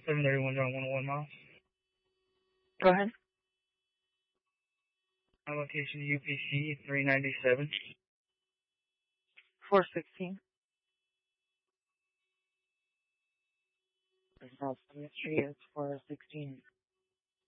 731 John 101 miles. Go ahead. My location UPC 397. 416. There's no mystery. It's 416.